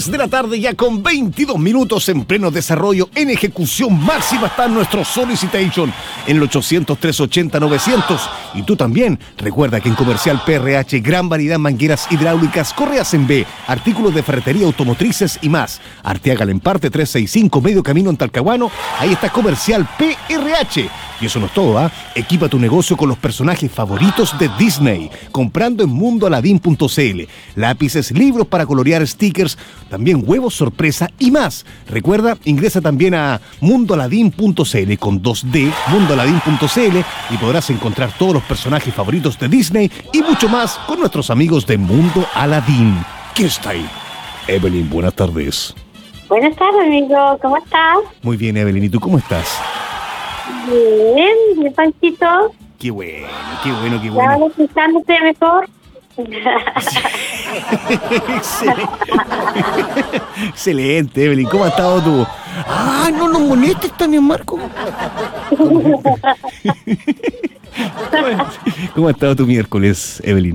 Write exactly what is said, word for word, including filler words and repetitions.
tres de la tarde, ya con veintidós minutos en pleno desarrollo, en ejecución máxima está nuestro Solicitation en el ochocientos, trescientos ochenta, novecientos. Y tú también, recuerda que en Comercial P R H, gran variedad en mangueras hidráulicas, correas en B, artículos de ferretería, automotrices y más. Arteaga Lemparte trescientos sesenta y cinco, medio camino en Talcahuano, ahí está Comercial P R H. Y eso no es todo, ¿ah? ¿eh? Equipa tu negocio con los personajes favoritos de Disney, comprando en mundo aladín punto c l. Lápices, libros para colorear, stickers, también huevos sorpresa y más. Recuerda, ingresa también a mundo aladín punto c l con dos D, mundo aladín punto c l, y podrás encontrar todos los personajes favoritos de Disney y mucho más con nuestros amigos de Mundo Aladín. ¿Quién está ahí? Evelyn, buenas tardes. Buenas tardes, amigo. ¿Cómo estás? Muy bien, Evelyn. ¿Y tú cómo estás? Bien, mi Panchito. Qué bueno, qué bueno, qué ¿Ya bueno. vas escuchándote mejor? Excelente. Excelente, Evelyn. ¿Cómo has estado tú? Ah, no nos molestes, Tania Marco. ¿Cómo ha estado tu miércoles, Evelyn?